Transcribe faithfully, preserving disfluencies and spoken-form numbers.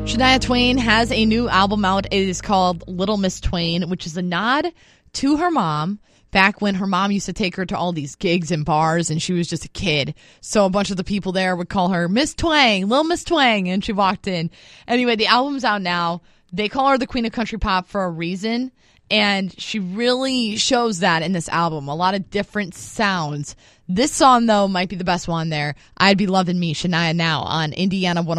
Shania Twain has a new album out. It is called Little Miss Twain, which is a nod to her mom back when her mom used to take her to all these gigs and bars and she was just a kid. So a bunch of the people there would call her Miss Twang, Little Miss Twang, and she walked in. Anyway, the album's out now. They call her the Queen of Country Pop for a reason, and she really shows that in this album. A lot of different sounds. This song, though, might be the best one there. I'd Be Loving Me, Shania Now on Indiana one oh